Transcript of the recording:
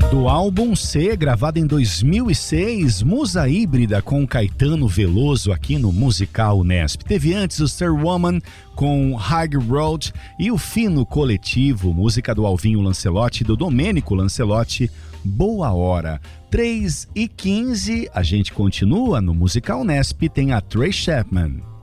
Do álbum C, gravado em 2006, Musa Híbrida com Caetano Veloso aqui no Musical Unesp. Teve antes o Sir Woman com High Road e o Fino Coletivo, música do Alvinho Lancelotti e do Domênico Lancelotti, Boa Hora. 3h15, a gente continua no Musical Unesp, tem a Trey Chapman.